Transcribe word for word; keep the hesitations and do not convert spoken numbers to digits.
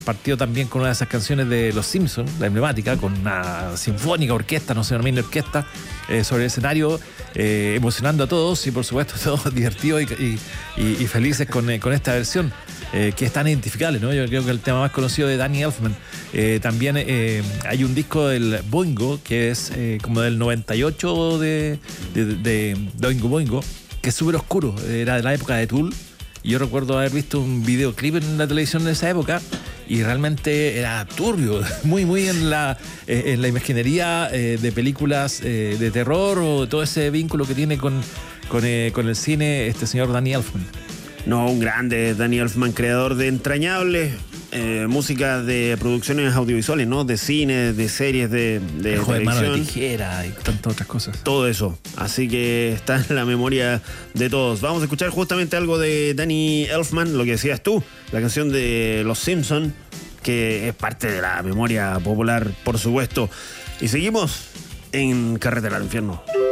partió también con una de esas canciones de Los Simpsons, la emblemática, con una sinfónica, orquesta, no sé, una mini orquesta, eh, sobre el escenario, eh, emocionando a todos y por supuesto todos divertidos y, y, y felices con, eh, con esta versión, eh, que es tan identificable, ¿no? Yo creo que el tema más conocido de Danny Elfman. Eh, también eh, hay un disco del Boingo, que es eh, como del noventa y ocho de, de, de, de Oingo Boingo, que es súper oscuro, era de la época de Tool. Y yo recuerdo haber visto un videoclip en la televisión de esa época y realmente era turbio, muy, muy en la, eh, en la imaginería eh, de películas eh, de terror o todo ese vínculo que tiene con, con, eh, con el cine este señor Danny Elfman. No, un grande Danny Elfman, creador de entrañables eh, música de producciones audiovisuales, ¿no? De cine, de series, de, de el juego de mano de televisión. tijera y tantas otras cosas. Todo eso. Así que está en la memoria de todos. Vamos a escuchar justamente algo de Danny Elfman, lo que decías tú, la canción de Los Simpsons, que es parte de la memoria popular, por supuesto. Y seguimos en Carretera al Infierno.